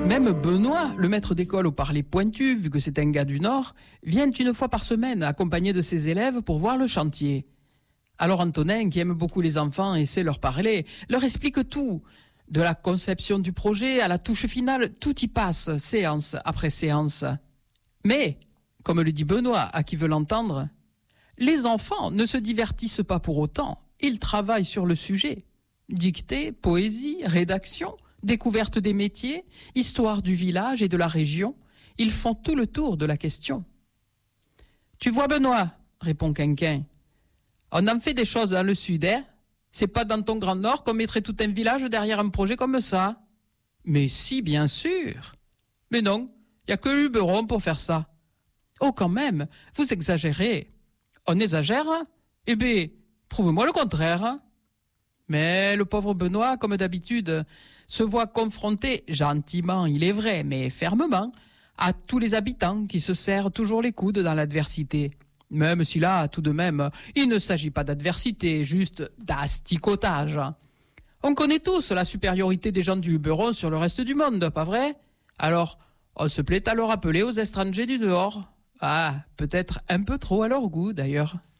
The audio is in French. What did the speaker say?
Même Benoît, le maître d'école au parler pointu, vu que c'est un gars du Nord, vient une fois par semaine accompagné de ses élèves pour voir le chantier. Alors Antonin, qui aime beaucoup les enfants et sait leur parler, leur explique tout. De la conception du projet à la touche finale, tout y passe, séance après séance. Mais, comme le dit Benoît à qui veut l'entendre, les enfants ne se divertissent pas pour autant, ils travaillent sur le sujet. Dictée, poésie, rédaction, découverte des métiers, histoire du village et de la région, ils font tout le tour de la question. « Tu vois Benoît, répond Quinquin, on en fait des choses dans le sud, hein ? C'est pas dans ton Grand Nord qu'on mettrait tout un village derrière un projet comme ça. Mais si, bien sûr. Mais non, il n'y a que Luberon pour faire ça. Oh, quand même, vous exagérez. On exagère ? Eh bien, prouve-moi le contraire. Mais le pauvre Benoît, comme d'habitude, se voit confronté, gentiment, il est vrai, mais fermement, à tous les habitants qui se serrent toujours les coudes dans l'adversité. Même si là, tout de même, il ne s'agit pas d'adversité, juste d'asticotage. On connaît tous la supériorité des gens du Luberon sur le reste du monde, pas vrai ? Alors, on se plaît à le rappeler aux étrangers du dehors. Ah, peut-être un peu trop à leur goût, d'ailleurs.